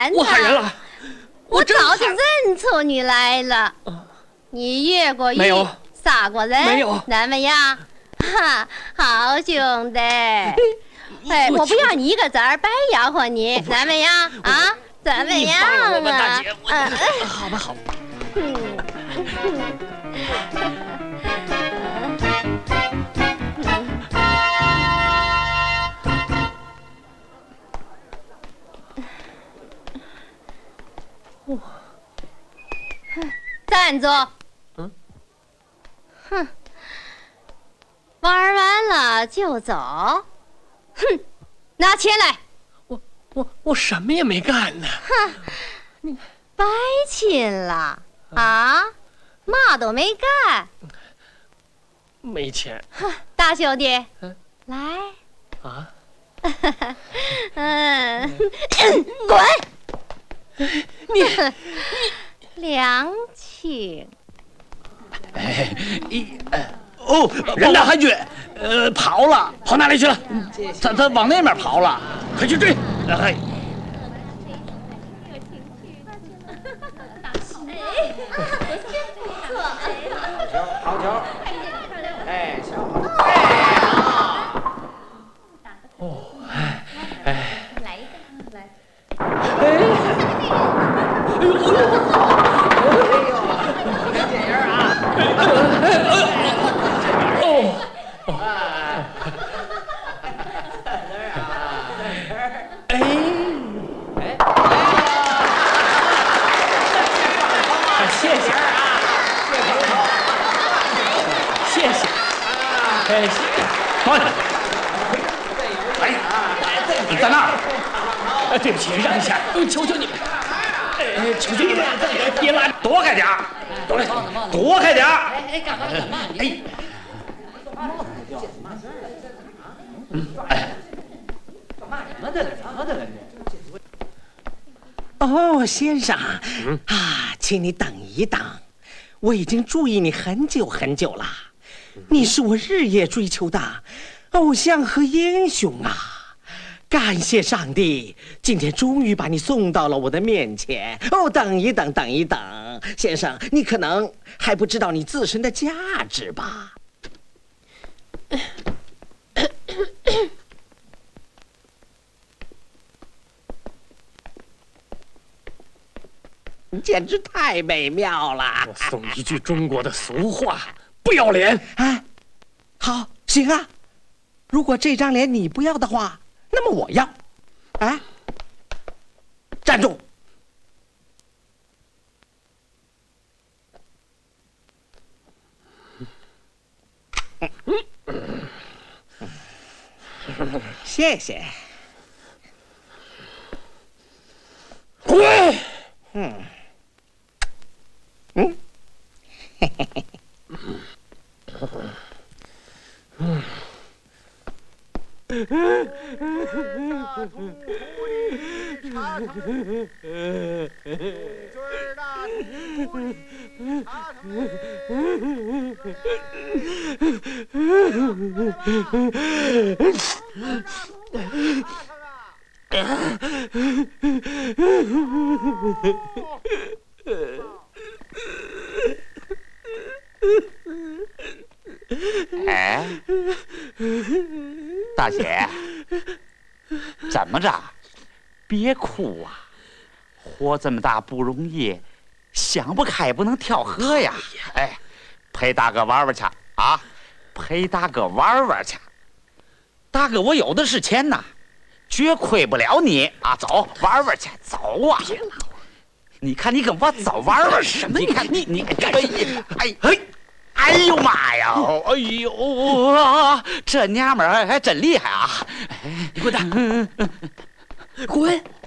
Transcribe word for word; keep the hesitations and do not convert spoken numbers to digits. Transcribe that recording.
我喊人了， 我早就认出你来了。你越过雨， 没有杀过人， 没有， 怎么样？哈，好兄弟！哎，我不要你一个子儿，白吆喝你，怎么样啊？怎么样啊？ 大姐，我好吧，好吧。 站住！ 嗯。 哼。玩完了就走。哼，拿钱来。 我我我什么也没干呢。 哼，你白亲了啊？嘛都没干。 没钱。 大兄弟， 嗯、 来。 啊。 嗯，滚！ 你你两清。 哎，一哎哦，任大海军，呃，跑了，跑哪里去了？他他往那边跑了，快去追！哎。 好球！哎，小好。 哦，哎哎， 来一个，来。 哎，哎呦， 哎呦，你看这人啊！哦，啊，哎，哎，谢谢啊，谢谢，哎，好，哎，在那儿，哎，对不起，让一下，求求你们，哎，求求你们，别拉，躲开点儿，躲开，躲开点儿，哎哎，干嘛干嘛？哎。嗯，哎，干嘛怎么的了？怎么的了？ 哦，先生， 嗯、 啊，请你等一等，我已经注意你很久很久了，你是我日夜追求的偶像和英雄啊！感谢上帝，今天终于把你送到了我的面前。哦，等一等，等一等，先生，你可能还不知道你自身的价值吧？简直太美妙了！ 我送一句中国的俗话：不要脸！ 啊，好，行啊。如果这张脸你不要的话，那么我要。啊，站住！谢谢。 滚！ 嗯。嗯。嘿嘿嘿。嗯。 哎，大姐，怎么着？别哭啊！活这么大不容易，想不开不能跳河呀！哎，陪大哥玩玩去啊！陪大哥玩玩去。大哥，我有的是钱呐，绝亏不了你啊！走，玩玩去，走啊！别拉我！你看你跟我走玩玩什么？你看你你干什么？哎哎！哎呦妈呀！哎呦，这娘们儿还真厉害啊！ 你滚蛋！滚！